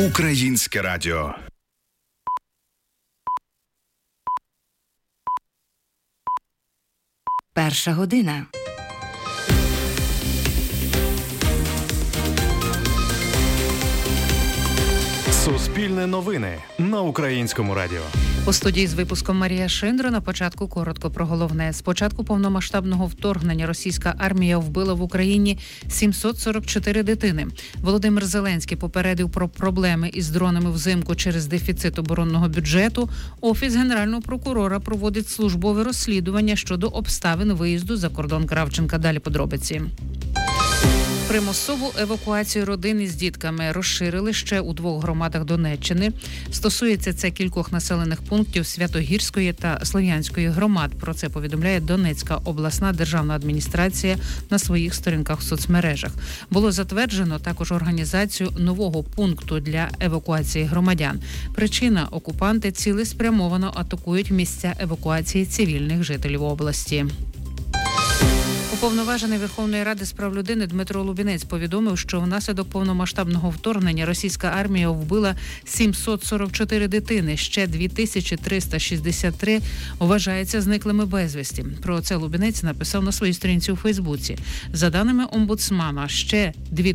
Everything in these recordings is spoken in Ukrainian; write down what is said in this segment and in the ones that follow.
Українське радіо. Перша година. Суспільне новини на Українському радіо. У студії з випуском Марія Шиндро. На початку коротко про головне. З початку повномасштабного вторгнення російська армія вбила в Україні 744 дитини. Володимир Зеленський попередив про проблеми із дронами взимку через дефіцит оборонного бюджету. Офіс Генерального прокурора проводить службове розслідування щодо обставин виїзду за кордон Кравченка. Далі подробиці. Примусову евакуацію родин із дітками розширили ще у 2 громадах Донеччини. Стосується це кількох населених пунктів Святогірської та Слов'янської громад. Про це повідомляє Донецька обласна державна адміністрація на своїх сторінках в соцмережах. Було затверджено також організацію нового пункту для евакуації громадян. Причина – окупанти цілеспрямовано атакують місця евакуації цивільних жителів області. Уповноважений Верховної Ради з прав людини Дмитро Лубінець повідомив, що внаслідок повномасштабного вторгнення російська армія вбила 744 дитини, ще 2363 вважаються зниклими безвісті. Про це Лубінець написав на своїй сторінці у Фейсбуці. За даними омбудсмана, ще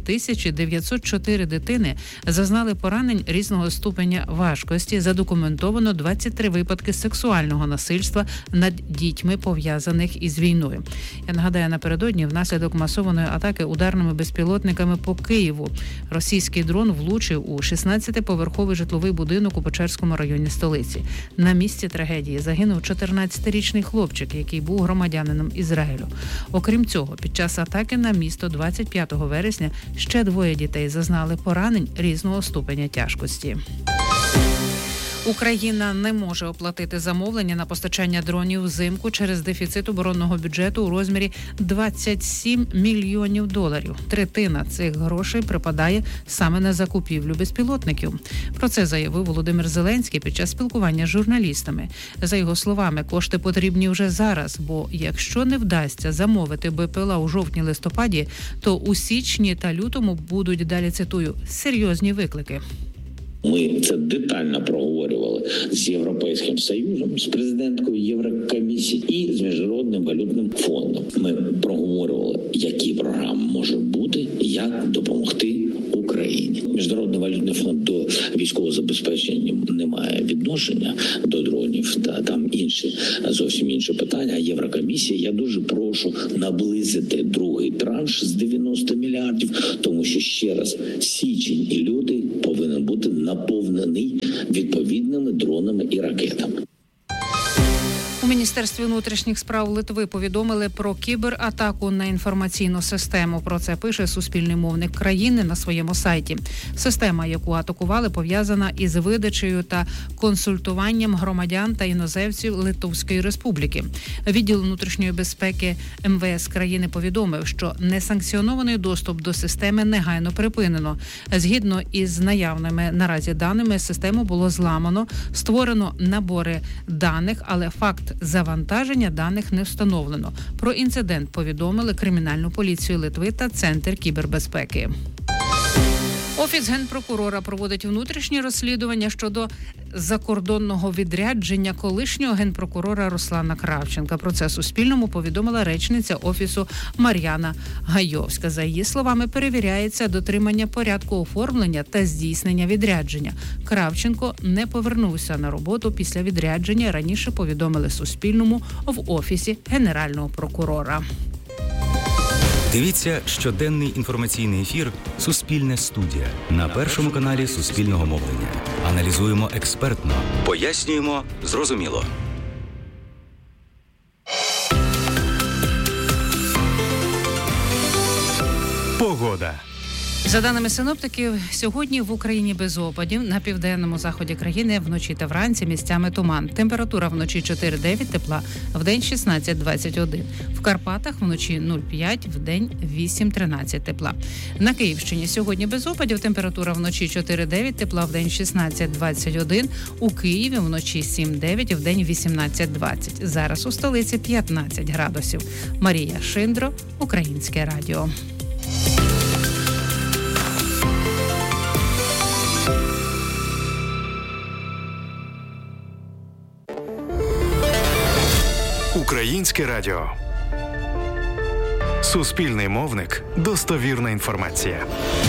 2904 дитини зазнали поранень різного ступеня важкості. Задокументовано 23 випадки сексуального насильства над дітьми, пов'язаних із війною. Я нагадаю, напередодні внаслідок масованої атаки ударними безпілотниками по Києву російський дрон влучив у 16-поверховий житловий будинок у Печерському районі столиці. На місці трагедії загинув 14-річний хлопчик, який був громадянином Ізраїлю. Окрім цього, під час атаки на місто 25 вересня ще 2 дітей зазнали поранень різного ступеня тяжкості. Україна не може оплатити замовлення на постачання дронів взимку через дефіцит оборонного бюджету у розмірі $27 мільйонів. Третина цих грошей припадає саме на закупівлю безпілотників. Про це заявив Володимир Зеленський під час спілкування з журналістами. За його словами, кошти потрібні вже зараз, бо якщо не вдасться замовити БПЛА у жовтні-листопаді, то у січні та лютому будуть, далі цитую, серйозні виклики. Ми це детально проговорювали з Європейським Союзом, з президенткою Єврокомісії і з Міжнародним валютним фондом. Ми проговорювали, які програми можуть бути, як допомогти Україні. Міжнародний валютний фонд до військового забезпечення не має відношення до дронів та там зовсім інші питання. А Єврокомісія, я дуже прошу наблизити другий транш з 90 мільярдів, тому що, ще раз, січень і лютий повинен бути наповнений відповідними дронами і ракетами. У Міністерстві внутрішніх справ Литви повідомили про кібератаку на інформаційну систему. Про це пише суспільний мовник країни на своєму сайті. Система, яку атакували, пов'язана із видачею та консультуванням громадян та іноземців Литовської Республіки. Відділ внутрішньої безпеки МВС країни повідомив, що несанкціонований доступ до системи негайно припинено. Згідно із наявними наразі даними, систему було зламано, створено набори даних, але факт завантаження даних не встановлено. Про інцидент повідомили Кримінальну поліцію Литви та Центр кібербезпеки. Офіс Генпрокурора проводить внутрішні розслідування щодо закордонного відрядження колишнього генпрокурора Руслана Кравченка. Про це Суспільному повідомила речниця Офісу Мар'яна Гайовська. За її словами, перевіряється дотримання порядку оформлення та здійснення відрядження. Кравченко не повернувся на роботу після відрядження, раніше повідомили Суспільному в Офісі Генерального прокурора. Дивіться щоденний інформаційний ефір «Суспільне студія» на Першому каналі Суспільного мовлення. Аналізуємо експертно, пояснюємо зрозуміло. Погода. За даними синоптиків, сьогодні в Україні без опадів. На південному заході країни вночі та вранці місцями туман. Температура вночі 4-9 тепла, вдень 16-21. В Карпатах вночі 0,5, вдень 8-13 тепла. На Київщині сьогодні без опадів. Температура вночі 4-9 тепла, вдень 16-21. У Києві вночі 7-9, вдень 18-20. Зараз у столиці 15 градусів. Марія Шиндро, Українське радіо. Українське радіо. Суспільний мовник. Достовірна інформація.